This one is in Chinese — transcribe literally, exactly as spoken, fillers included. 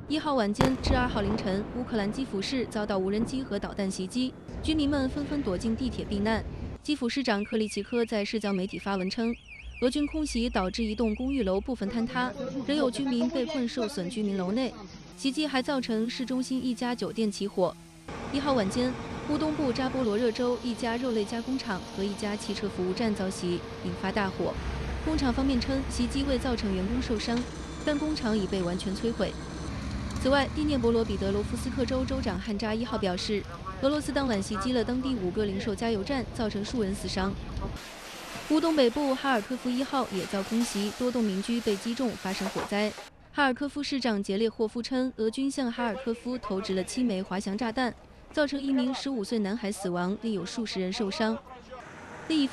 一号晚间至二号凌晨，乌克兰基辅市遭到无人机和导弹袭击，居民们纷纷躲进地铁避难。基辅市长克里奇科在社交媒体发文称，俄军空袭导致一栋公寓楼部分坍塌，仍有居民被困受损居民楼内。袭击还造成市中心一家酒店起火。一号晚间，乌东部扎波罗热州一家肉类加工厂和一家汽车服务站遭袭，引发大火。工厂方面称，袭击未造成员工受伤，但工厂已被完全摧毁。此外，第聂伯罗彼得罗夫斯克州州长汉扎伊号表示，俄罗斯当晚袭击了当地五个零售加油站，造成数人死伤。乌东北部哈尔科夫一号也遭空袭，多栋民居被击中，发生火灾。哈尔科夫市长杰列霍夫称，俄军向哈尔科夫投掷了七枚滑翔炸弹，造成一名十五岁男孩死亡，另有数十人受伤。